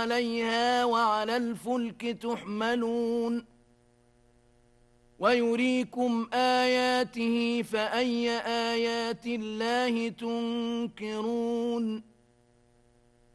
عليها وعلى الفلك تحملون ويريكم آياته فأي آيات الله تنكرون